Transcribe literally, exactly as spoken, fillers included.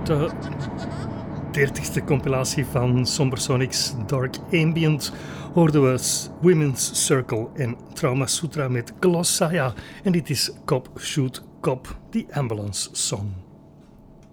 de dertigste compilatie van Sombersonics Dark Ambient hoorden we Women's Circle en Trauma Sutra met Glossaya. En dit is Cop Shoot Cop, die ambulance song.